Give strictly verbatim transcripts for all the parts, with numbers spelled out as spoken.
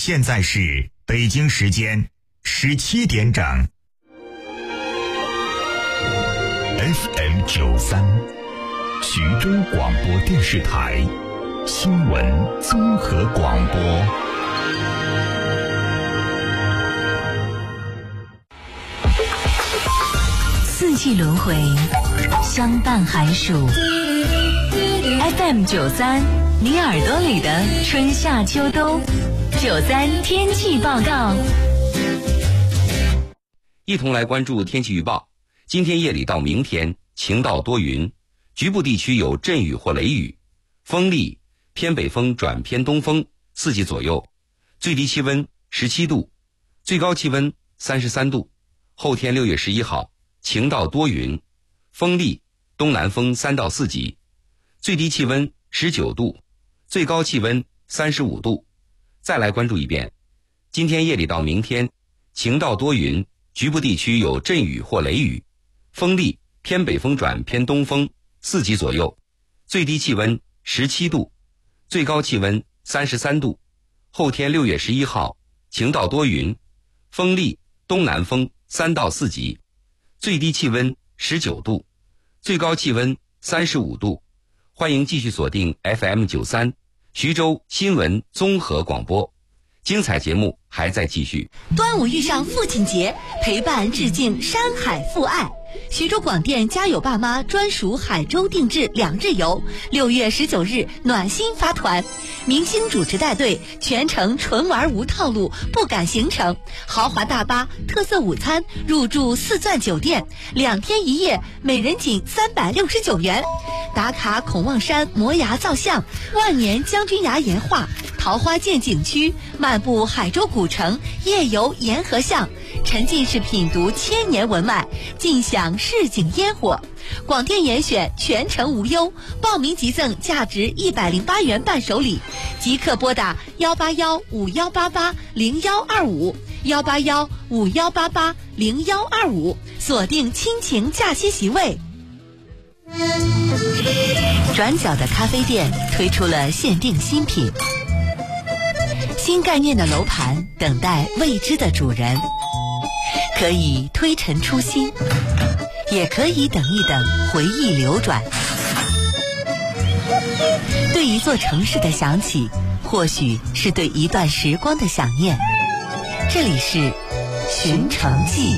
现在是北京时间十七点整。F M 九三，徐州广播电视台新闻综合广播。 四季轮回，相伴寒暑。F M 九三，你耳朵里的春夏秋冬。九三天气报告， 一同来关注天气预报。今天夜里到明天晴到多云，局部地区有阵雨或雷雨，风力偏北风转偏东风，四级左右，最低气温十七度，最高气温三十三度。后天六月十一号晴到多云，风力东南风三到四级，最低气温十九度，最高气温三十五度。再来关注一遍，今天夜里到明天晴到多云，局部地区有阵雨或雷雨，风力偏北风转偏东风，四级左右，最低气温十七度，最高气温三十三度。后天六月十一号晴到多云，风力东南风三到四级，最低气温十九度，最高气温三十五度。欢迎继续锁定 F M 九三徐州新闻综合广播，精彩节目还在继续。 端午遇上父亲节，陪伴致敬山海父爱。徐州广电家有爸妈专属海州定制两日游，六月十九日暖心发团，明星主持带队，全程纯玩无套路，不赶行程，豪华大巴、特色午餐，入住四钻酒店，两天一夜，每人仅三百六十九元。打卡孔望山摩崖造像、万年将军崖岩画、桃花涧景区，漫步海州古城，夜游沿河巷，沉浸式品读千年文脉，尽享市井烟火。广电严选，全程无忧，报名即赠价值一百零八元伴手礼，即刻拨打幺八幺五幺八八零幺二五幺八幺五幺八八零幺二五，锁定亲情假期席位。转角的咖啡店推出了限定新品，新概念的楼盘等待未知的主人，可以推陈出新，也可以等一等回忆流转。对一座城市的想起，或许是对一段时光的想念。这里是寻城记。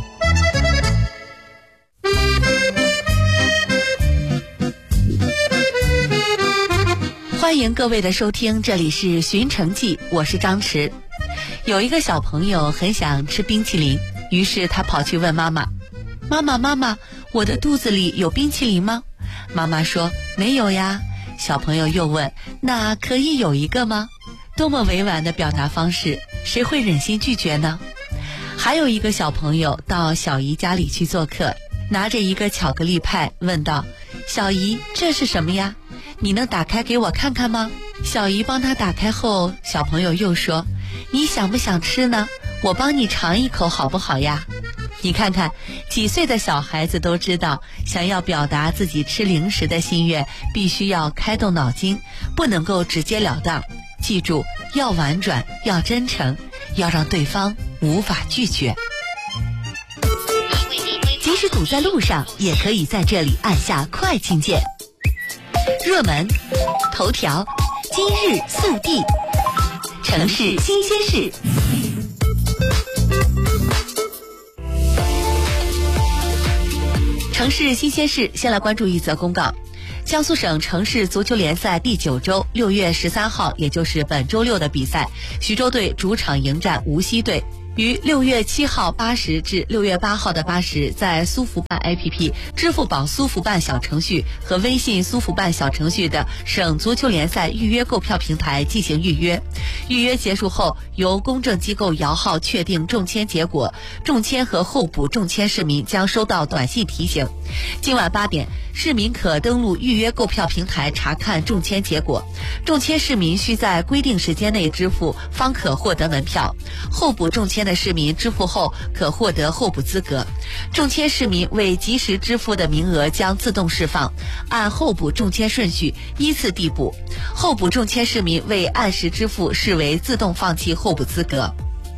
欢迎各位的收听，这里是寻城记，我是张弛。有一个小朋友很想吃冰淇淋，于是他跑去问妈妈：妈妈妈妈，我的肚子里有冰淇淋吗？妈妈说没有呀。小朋友又问：那可以有一个吗？多么委婉的表达方式，谁会忍心拒绝呢？还有一个小朋友到小姨家里去做客，拿着一个巧克力派问道：小姨，这是什么呀？你能打开给我看看吗？小姨帮他打开后，小朋友又说：你想不想吃呢？我帮你尝一口好不好呀？你看看，几岁的小孩子都知道，想要表达自己吃零食的心愿，必须要开动脑筋，不能够直截了当。记住，要婉转，要真诚，要让对方无法拒绝。即使堵在路上，也可以在这里按下快进键。热门、头条、今日速递、城市新鲜事。城市新鲜事，先来关注一则公告。江苏省城市足球联赛第九周六月十三号，也就是本周六的比赛，徐州队主场迎战无锡队。于六月七号八时至六月八号的八时，在苏福办 A P P、支付宝苏福办小程序和微信苏福办小程序的省足球联赛预约购票平台进行预约。预约结束后，由公证机构摇号确定中签结果，中签和候补中签市民将收到短信提醒。今晚八点，市民可登录预约购票平台查看中签结果。中签市民需在规定时间内支付，方可获得门票。候补中签签的市民支付后可获得候补资格。中签市民未及时支付的名额将自动释放，按候补中签顺序依次递补。候补中签市民未按时支付视为自动放弃候补资格。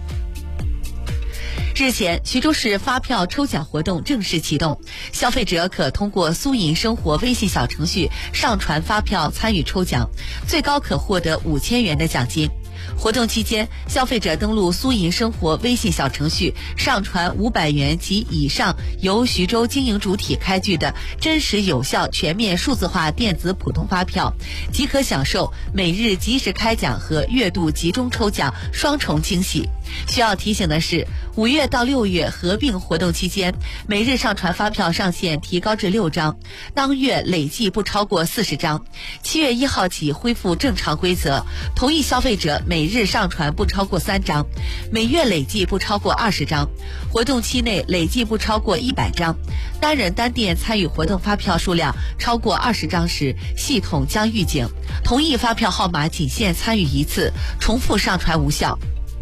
日前，徐州市发票抽奖活动正式启动，消费者可通过苏银生活微信小程序上传发票参与抽奖，最高可获得五千元的奖金。活动期间，消费者登录苏银生活微信小程序，上传五百元及以上由徐州经营主体开具的真实有效全面数字化电子普通发票，即可享受每日及时开奖和月度集中抽奖双重惊喜。需要提醒的是，五月到六月合并活动期间，每日上传发票上限提高至六张，当月累计不超过四十张。七月一号起恢复正常规则，同意消费者每日上传不超过三张，每月累计不超过二十张，活动期内累计不超过一百张。单人单店参与活动发票数量超过二十张时，系统将预警，同意发票号码仅限参与一次，重复上传无效。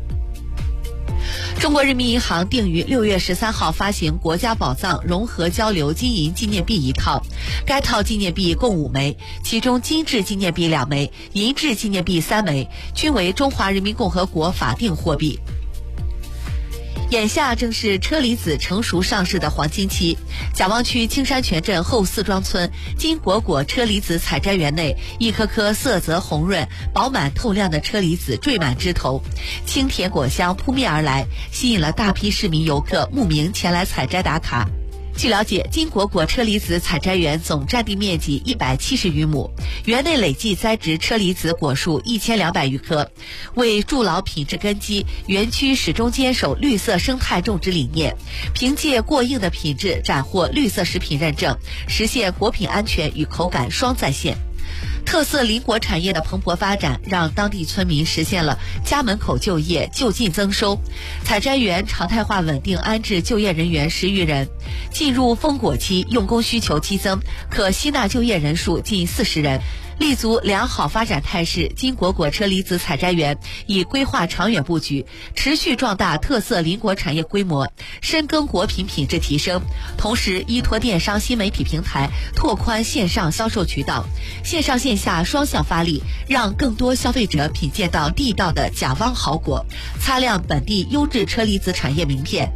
中国人民银行定于六月十三号发行国家宝藏融合交流金银纪念币一套，该套纪念币共五枚，其中金质纪念币两枚，银质纪念币三枚，均为中华人民共和国法定货币。眼下正是车厘子成熟上市的黄金期，贾汪区青山泉镇后四庄村金果果车厘子采摘园内，一颗颗色泽红润、饱满透亮的车厘子缀满枝头，清甜果香扑面而来，吸引了大批市民游客慕名前来采摘打卡。据了解，金果果车厘子采摘园总占地面积一百七十余亩，园内累计栽植车厘子果树一千两百余棵。为筑牢品质根基，园区始终坚守绿色生态种植理念，凭借过硬的品质斩获绿色食品认证，实现果品安全与口感双在线。特色林果产业的蓬勃发展，让当地村民实现了家门口就业、就近增收。采摘园常态化稳定安置就业人员十余人，进入丰果期，用工需求激增，可吸纳就业人数近四十人。立足良好发展态势，金果果车厘子采摘园已规划长远布局，持续壮大特色林果产业规模，深耕果品品质提升。同时，依托电商新媒体平台，拓宽线上销售渠道，线上线下双向发力，让更多消费者品鉴到地道的贾汪好果，擦亮本地优质车厘子产业名片。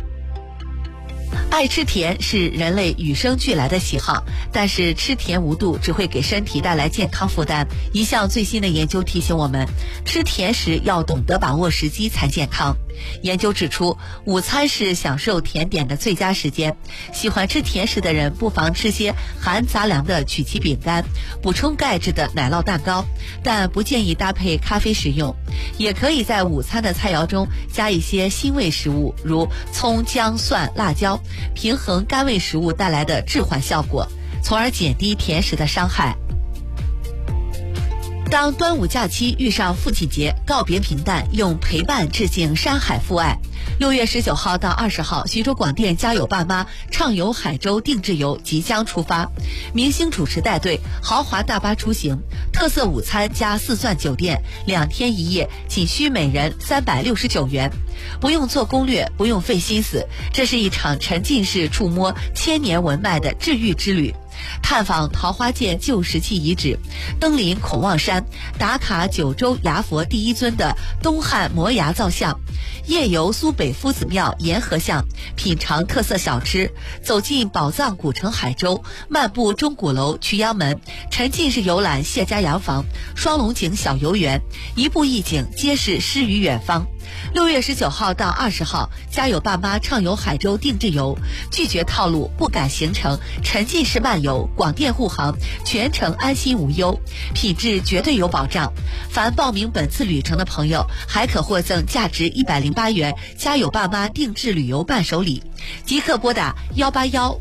爱吃甜是人类与生俱来的喜好，但是吃甜无度只会给身体带来健康负担。一项最新的研究提醒我们，吃甜食要懂得把握时机才健康。研究指出，午餐是享受甜点的最佳时间，喜欢吃甜食的人不妨吃些含杂粮的曲奇饼干，补充钙质的奶酪蛋糕，但不建议搭配咖啡食用。也可以在午餐的菜肴中加一些辛味食物，如葱、姜、蒜、辣椒，平衡甘味食物带来的滞缓效果，从而减低甜食的伤害。当端午假期遇上父亲节，告别平淡，用陪伴致敬山海父爱。六月十九号到二十号，徐州广电家有爸妈畅游海州定制游即将出发，明星主持带队，豪华大巴出行，特色午餐加四钻酒店，两天一夜仅需每人三百六十九元，不用做攻略，不用费心思，这是一场沉浸式触摸千年文脉的治愈之旅。探访桃花涧旧石器遗址，登临孔望山，打卡九州牙佛第一尊的东汉磨牙造像，夜游苏北夫子庙沿河巷，品尝特色小吃，走进宝藏古城海州，漫步钟鼓楼、曲阳门，沉浸式游览谢家洋房、双龙井小游园，一步一景，皆是诗与远方。六月十九号到二十号，家有爸妈畅游海州定制游，拒绝套路，不赶行程，沉浸式漫游，广电护航，全程安心无忧，品质绝对有保障。凡报名本次旅程的朋友，还可获赠价值一百零八元家有爸妈定制旅游伴手礼。即刻拨打幺八幺